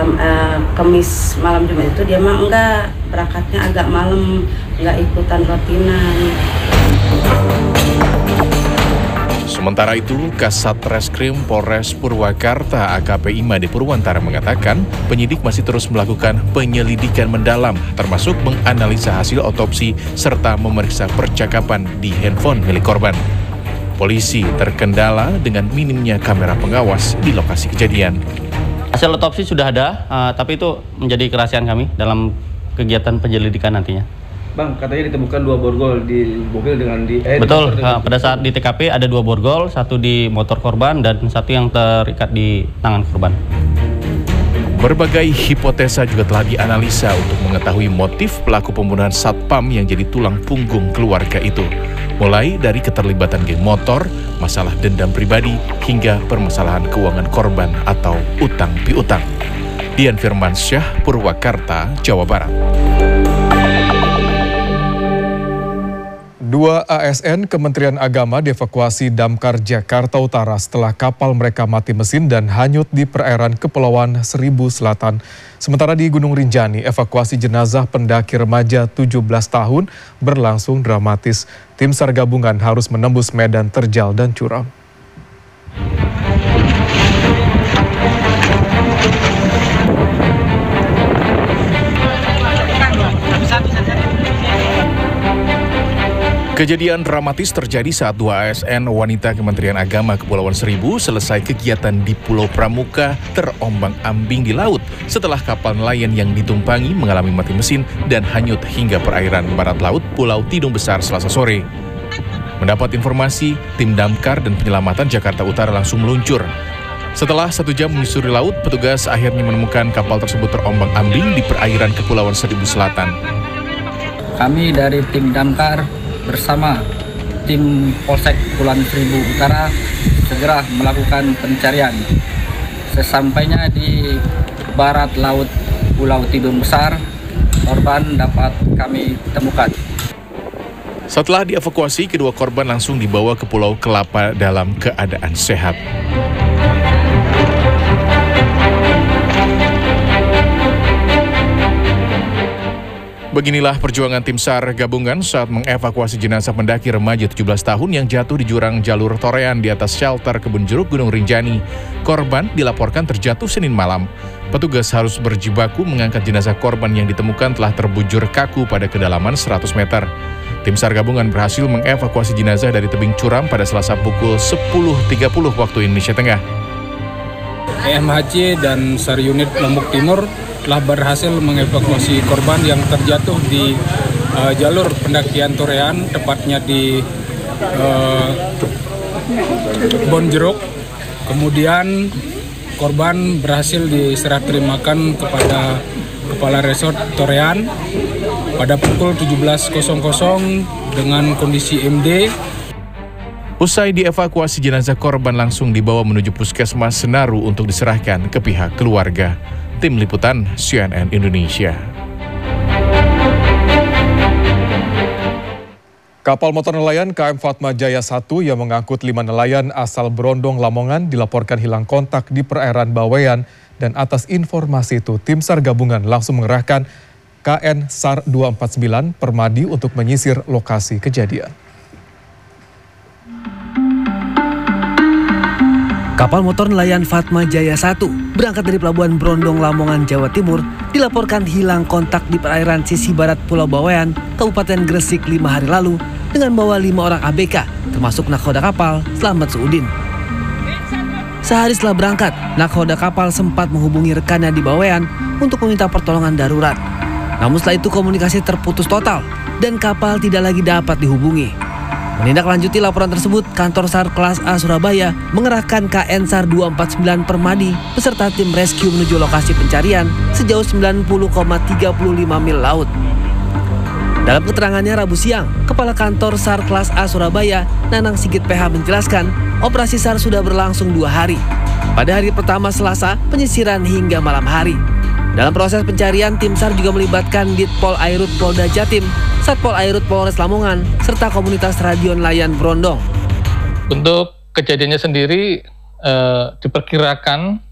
Kamis malam Jumat itu dia mah enggak, berangkatnya agak malam, enggak ikutan rutinan. Sementara itu, Kasat Reskrim Polres Purwakarta AKP Imade Purwantara mengatakan penyidik masih terus melakukan penyelidikan mendalam, termasuk menganalisa hasil otopsi serta memeriksa percakapan di handphone milik korban. Polisi terkendala dengan minimnya kamera pengawas di lokasi kejadian. Hasil otopsi sudah ada, tapi itu menjadi kerahasiaan kami dalam kegiatan penyelidikan nantinya. Bang, katanya ditemukan 2 borgol di mobil dengan Betul, pada saat di TKP ada 2 borgol, 1 di motor korban dan 1 yang terikat di tangan korban. Berbagai hipotesa juga telah dianalisa untuk mengetahui motif pelaku pembunuhan satpam yang jadi tulang punggung keluarga itu. Mulai dari keterlibatan geng motor, masalah dendam pribadi, hingga permasalahan keuangan korban atau utang piutang. Dian Firmansyah, Purwakarta, Jawa Barat. 2 ASN Kementerian Agama dievakuasi Damkar Jakarta Utara setelah kapal mereka mati mesin dan hanyut di perairan Kepulauan Seribu Selatan. Sementara di Gunung Rinjani, evakuasi jenazah pendaki remaja 17 tahun berlangsung dramatis. Tim SAR gabungan harus menembus medan terjal dan curam. Kejadian dramatis terjadi saat 2 ASN wanita Kementerian Agama Kepulauan Seribu selesai kegiatan di Pulau Pramuka terombang-ambing di laut setelah kapal nelayan yang ditumpangi mengalami mati mesin dan hanyut hingga perairan barat laut Pulau Tidung Besar Selasa sore. Mendapat informasi, tim damkar dan penyelamatan Jakarta Utara langsung meluncur. Setelah 1 jam menyusuri laut, petugas akhirnya menemukan kapal tersebut terombang-ambing di perairan Kepulauan Seribu Selatan. Kami dari tim damkar bersama tim Polsek Kepulauan Seribu Utara segera melakukan pencarian. Sesampainya di barat laut Pulau Tidung Besar, korban dapat kami temukan. Setelah dievakuasi, kedua korban langsung dibawa ke Pulau Kelapa dalam keadaan sehat. Beginilah perjuangan tim SAR gabungan saat mengevakuasi jenazah pendaki remaja 17 tahun yang jatuh di jurang jalur Torean di atas shelter Kebun Jeruk Gunung Rinjani. Korban dilaporkan terjatuh Senin malam. Petugas harus berjibaku mengangkat jenazah korban yang ditemukan telah terbujur kaku pada kedalaman 100 meter. Tim SAR gabungan berhasil mengevakuasi jenazah dari tebing curam pada Selasa pukul 10.30 waktu Indonesia Tengah. EMHC dan SAR unit Lombok Timur telah berhasil mengevakuasi korban yang terjatuh di jalur pendakian Torean, tepatnya di Kebun Jeruk. Kemudian korban berhasil diserah terimakan kepada Kepala Resort Torean pada pukul 17.00 dengan kondisi MD. Usai dievakuasi, jenazah korban langsung dibawa menuju Puskesmas Senaru untuk diserahkan ke pihak keluarga. Tim Liputan CNN Indonesia. Kapal motor nelayan KM Fatma Jaya 1 yang mengangkut 5 nelayan asal Brondong, Lamongan dilaporkan hilang kontak di perairan Bawean, dan atas informasi itu tim SAR gabungan langsung mengerahkan KN SAR 249 Permadi untuk menyisir lokasi kejadian. Kapal motor nelayan Fatma Jaya 1 berangkat dari Pelabuhan Brondong, Lamongan, Jawa Timur dilaporkan hilang kontak di perairan sisi barat Pulau Bawean, Kabupaten Gresik 5 hari lalu dengan membawa 5 orang ABK, termasuk nakhoda kapal Slamet Suudin. Sehari setelah berangkat, nakhoda kapal sempat menghubungi rekannya di Bawean untuk meminta pertolongan darurat. Namun setelah itu komunikasi terputus total dan kapal tidak lagi dapat dihubungi. Menindaklanjuti laporan tersebut, kantor SAR kelas A Surabaya mengerahkan KN SAR 249 Permadi beserta tim rescue menuju lokasi pencarian sejauh 90,35 mil laut. Dalam keterangannya Rabu siang, Kepala Kantor SAR kelas A Surabaya, Nanang Sigit PH menjelaskan, operasi SAR sudah berlangsung 2 hari. Pada hari pertama Selasa, penyisiran hingga malam hari. Dalam proses pencarian, tim SAR juga melibatkan Ditpol Airut Polda Jatim, Satpol Airut Polres Lamongan, serta komunitas radio nelayan Brondong. Untuk kejadiannya sendiri diperkirakan